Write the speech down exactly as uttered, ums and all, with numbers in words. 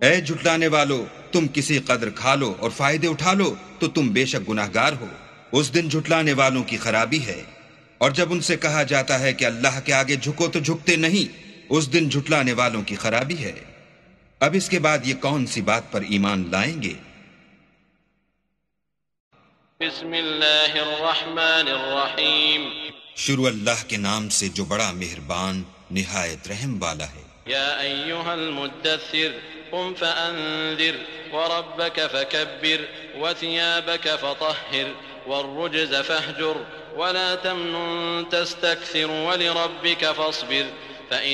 ऐ झुटलाने वालो, तुम किसी कदर खा लो और फायदे उठा लो तो तुम बेशक गुनाहगार हो। उस दिन झुटलाने वालों की खराबी है। और जब उनसे कहा जाता है कि अल्लाह के आगे झुको तो झुकते नहीं, उस दिन झुटलाने वालों की खराबी है। अब इसके बाद ये कौन सी बात पर ईमान लाएंगे? बिस्मिल्लाहिर्रहमानिर्रहीम। शुरू अल्लाह के नाम से जो बड़ा मेहरबान निहायत रहम वाला है। या अय्युहल मुद्दस्सिर कुम फअंज़िर वरब्बक फकब्बिर वथियाबक फतह्हिर वर्रुज्ज़ फहजुर वला तमनुन तस्तक्सिर वलिरब्बिक फस्बिर।